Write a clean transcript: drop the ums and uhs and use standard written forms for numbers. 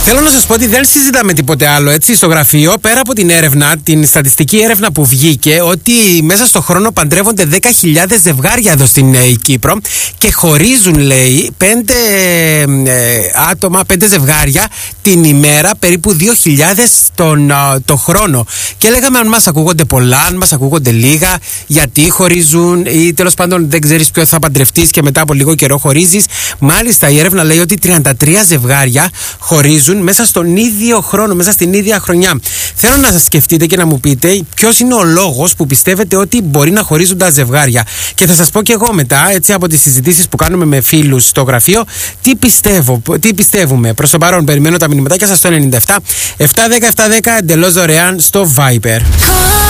Θέλω να σας πω ότι δεν συζητάμε τίποτε άλλο έτσι στο γραφείο, πέρα από την έρευνα, την στατιστική έρευνα που βγήκε, ότι μέσα στο χρόνο παντρεύονται 10.000 ζευγάρια εδώ στην Κύπρο και χωρίζουν, λέει, 5 άτομα, 5 ζευγάρια την ημέρα, περίπου 2.000 το χρόνο. Και λέγαμε αν μας ακούγονται πολλά, αν μας ακούγονται λίγα, γιατί χωρίζουν ή τέλος πάντων δεν ξέρεις ποιο θα παντρευτείς και μετά από λίγο καιρό χωρίζεις. Μάλιστα η έρευνα λέει ότι 33 ζευγάρια χωρίζουν μέσα στον ίδιο χρόνο, μέσα στην ίδια χρονιά. Θέλω να σας σκεφτείτε και να μου πείτε ποιος είναι ο λόγος που πιστεύετε ότι μπορεί να χωρίζουν τα ζευγάρια. Και θα σας πω και εγώ μετά, έτσι από τις συζητήσεις που κάνουμε με φίλους στο γραφείο, τι πιστεύουμε. Προς το παρόν, περιμένω τα μηνυματάκια σας στο 97 710 710 εντελώς δωρεάν στο Viber.